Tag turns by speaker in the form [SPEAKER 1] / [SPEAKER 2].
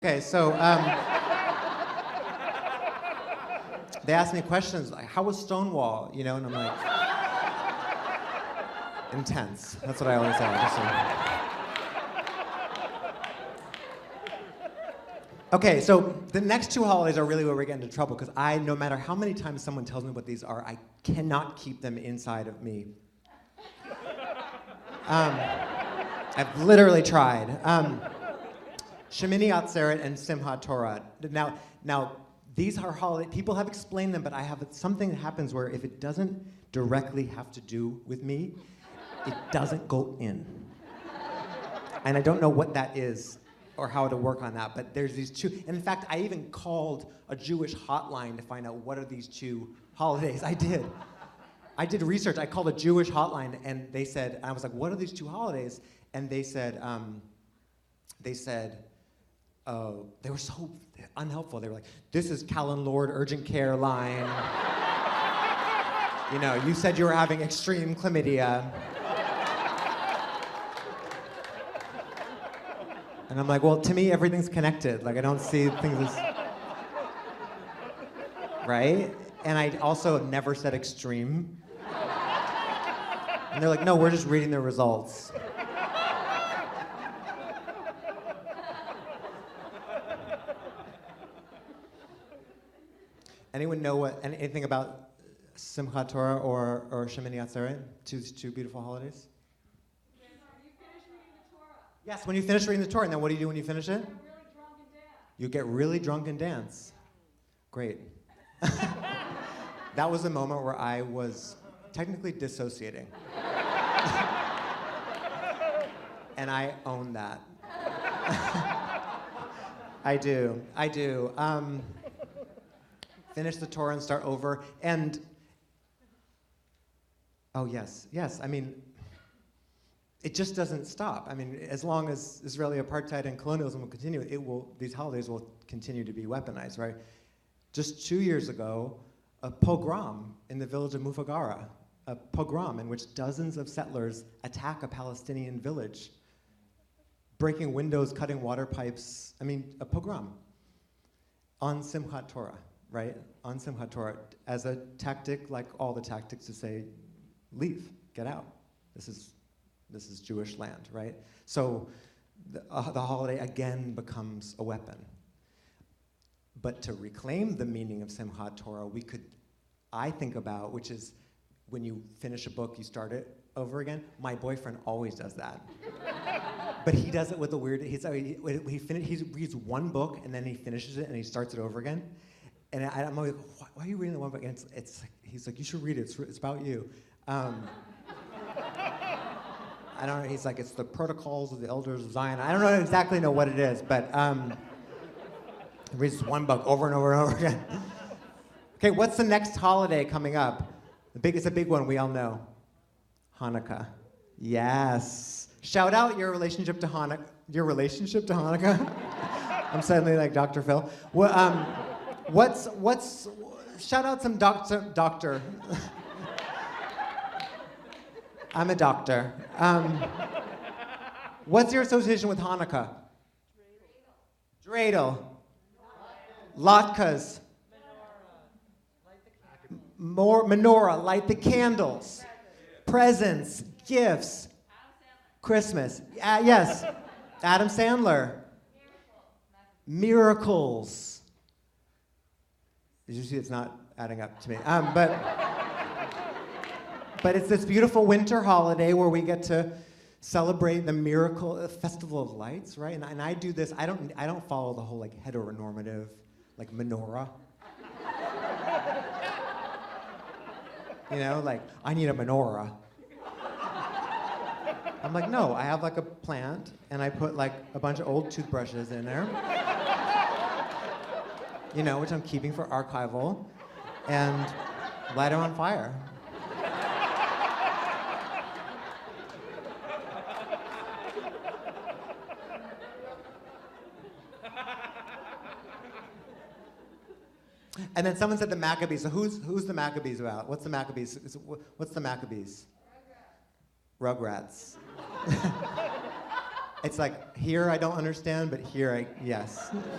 [SPEAKER 1] Okay, so they asked me questions like, "How was Stonewall?" You know, and I'm like, intense. That's what I always say. Okay, so the next two holidays are really where we get into trouble because no matter how many times someone tells me what these are, I cannot keep them inside of me. I've literally tried. Shemini Atzeret and Simchat Torah. Now, these are holiday. People have explained them, but I have something that happens where if it doesn't directly have to do with me, it doesn't go in. And I don't know what that is or how to work on that, but there's these two. And in fact, I even called a Jewish hotline to find out what are these two holidays. I did research. I called a Jewish hotline, and they said, and I was like, what are these two holidays? And they said, oh, they were so unhelpful. They were like, this is Callan Lord urgent care line. You know, you said you were having extreme chlamydia. And I'm like, well, to me, everything's connected. Like, I don't see things as... Right? And I also never said extreme. And they're like, no, we're just reading the results. Anyone know anything about Simchat Torah or Shemini Atzeret? Two beautiful holidays?
[SPEAKER 2] Yes, you finish reading the Torah.
[SPEAKER 1] Yes, when you finish reading the Torah, and then what do you do when you finish it?
[SPEAKER 2] You get really drunk and dance.
[SPEAKER 1] You get really drunk and dance. Great. That was a moment where I was technically dissociating. And I own that. I do. Finish the Torah and start over. And, oh yes, I mean, it just doesn't stop. I mean, as long as Israeli apartheid and colonialism will continue, these holidays will continue to be weaponized, right? Just 2 years ago, a pogrom in the village of Mufagara, a pogrom in which dozens of settlers attack a Palestinian village, breaking windows, cutting water pipes. I mean, a pogrom on Simchat Torah, right? On Simchat Torah, as a tactic, like all the tactics to say, leave, get out. This is Jewish land, right? So the holiday again becomes a weapon. But to reclaim the meaning of Simchat Torah, I think about, which is when you finish a book, you start it over again. My boyfriend always does that. But he does it with a weird, he reads one book and then he finishes it and he starts it over again. And I'm like, why are you reading the one book? And it's like, he's like, you should read it, it's about you. I don't know, he's like, it's the protocols of the elders of Zion. I don't exactly know what it is, but he reads one book over and over and over again. Okay, what's the next holiday coming up? It's a big one, we all know. Hanukkah. Yes. Shout out your relationship to Hanukkah. Your relationship to Hanukkah? I'm suddenly like Dr. Phil. Shout out some doctor. I'm a doctor. What's your association with Hanukkah? Dreidel. Latkes. Menorah, light the candles. Presents, gifts. Christmas. Yes. Adam Sandler. Miracles. Did you see it's not adding up to me? But it's this beautiful winter holiday where we get to celebrate the miracle, festival of lights, right? And I do this. I don't follow the whole like heteronormative, like menorah. You know, like I need a menorah. I'm like, no, I have like a plant and I put like a bunch of old toothbrushes in there. You know, which I'm keeping for archival, and light them on fire. And then someone said the Maccabees. So who's the Maccabees about? What's the Maccabees? What's the Maccabees? Rugrats. It's like here I don't understand, but here I yes.